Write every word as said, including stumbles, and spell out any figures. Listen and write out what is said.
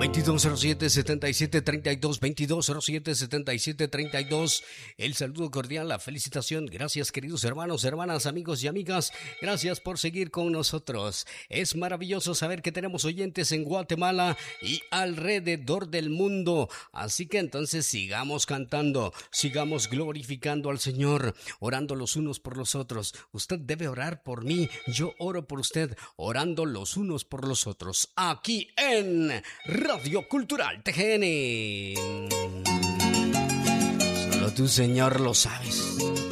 veintidós cero siete, setenta y siete treinta y dos, veintidós cero siete, setenta y siete treinta y dos. El saludo cordial, la felicitación. Gracias, queridos hermanos, hermanas, amigos y amigas. Gracias por seguir con nosotros. Es maravilloso saber que tenemos oyentes en Guatemala y alrededor del mundo. Así que entonces sigamos cantando, sigamos glorificando al Señor, orando los unos por los otros. Usted debe orar por mí, yo oro por usted, orando los unos por los otros. Aquí en Radio Cultural T G N. Solo tú, Señor, lo sabes.